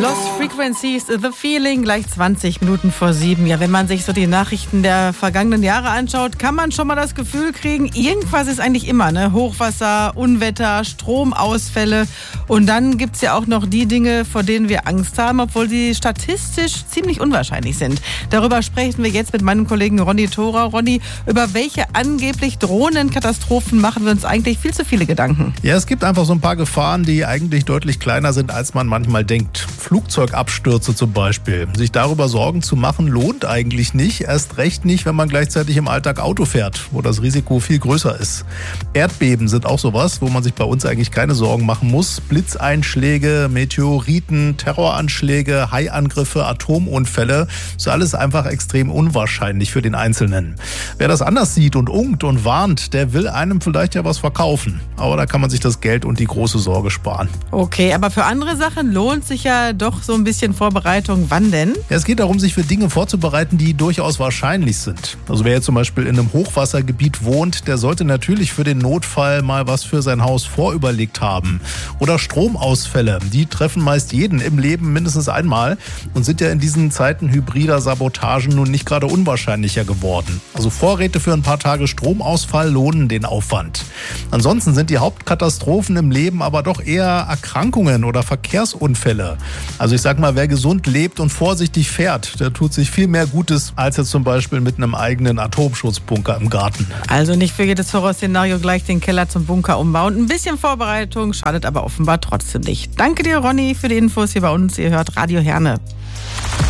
Lost Frequencies, The Feeling, gleich 20 Minuten vor 7. Ja, wenn man sich so die Nachrichten der vergangenen Jahre anschaut, kann man schon mal das Gefühl kriegen, irgendwas ist eigentlich immer, ne? Hochwasser, Unwetter, Stromausfälle. Und dann gibt's ja auch noch die Dinge, vor denen wir Angst haben, obwohl sie statistisch ziemlich unwahrscheinlich sind. Darüber sprechen wir jetzt mit meinem Kollegen Ronny Thora. Ronny, über welche angeblich drohenden Katastrophen machen wir uns eigentlich viel zu viele Gedanken? Ja, es gibt einfach so ein paar Gefahren, die eigentlich deutlich kleiner sind, als man manchmal denkt. Flugzeugabstürze zum Beispiel. Sich darüber Sorgen zu machen, lohnt eigentlich nicht. Erst recht nicht, wenn man gleichzeitig im Alltag Auto fährt, wo das Risiko viel größer ist. Erdbeben sind auch sowas, wo man sich bei uns eigentlich keine Sorgen machen muss. Blitzeinschläge, Meteoriten, Terroranschläge, Haiangriffe, Atomunfälle. Das ist alles einfach extrem unwahrscheinlich für den Einzelnen. Wer das anders sieht und unkt und warnt, der will einem vielleicht ja was verkaufen. Aber da kann man sich das Geld und die große Sorge sparen. Okay, aber für andere Sachen lohnt sich ja doch so ein bisschen Vorbereitung. Wann denn? Ja, es geht darum, sich für Dinge vorzubereiten, die durchaus wahrscheinlich sind. Also wer jetzt zum Beispiel in einem Hochwassergebiet wohnt, der sollte natürlich für den Notfall mal was für sein Haus vorüberlegt haben. Oder Stromausfälle, die treffen meist jeden im Leben mindestens einmal und sind ja in diesen Zeiten hybrider Sabotagen nun nicht gerade unwahrscheinlicher geworden. Also Vorräte für ein paar Tage Stromausfall lohnen den Aufwand. Ansonsten sind die Hauptkatastrophen im Leben aber doch eher Erkrankungen oder Verkehrsunfälle. Also ich sag mal, wer gesund lebt und vorsichtig fährt, der tut sich viel mehr Gutes, als jetzt zum Beispiel mit einem eigenen Atomschutzbunker im Garten. Also nicht für jedes Horrorszenario gleich den Keller zum Bunker umbauen. Ein bisschen Vorbereitung schadet aber offenbar trotzdem nicht. Danke dir, Ronny, für die Infos hier bei uns. Ihr hört Radio Herne.